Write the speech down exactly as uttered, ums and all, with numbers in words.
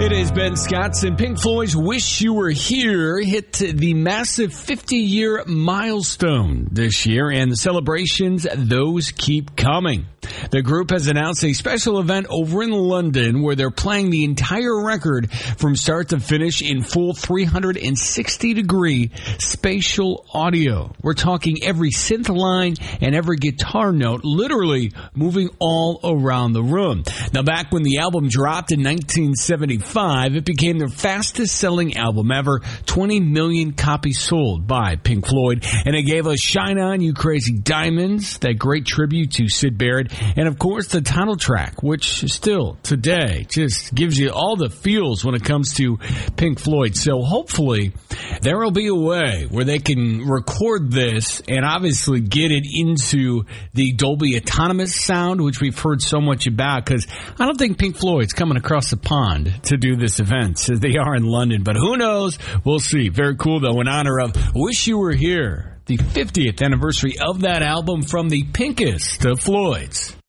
It is Ben Scottson. Pink Floyd's Wish You Were Here hit the massive fifty-year milestone this year, and the celebrations, those keep coming. The group has announced a special event over in London where they're playing the entire record from start to finish in full three hundred sixty degree spatial audio. We're talking every synth line and every guitar note literally moving all around the room. Now, back when the album dropped in nineteen seventy-five, it became their fastest selling album ever, twenty million copies sold by Pink Floyd, and it gave us Shine On You Crazy Diamonds, that great tribute to Syd Barrett, and of course the title track, which still today just gives you all the feels when it comes to Pink Floyd. So hopefully there will be a way where they can record this and obviously get it into the Dolby Autonomous sound, which we've heard so much about, because I don't think Pink Floyd's coming across the pond to do this event as they are in London, but who knows? We'll see. Very cool, though, in honor of Wish You Were Here, the fiftieth anniversary of that album from the pinkest of Floyds.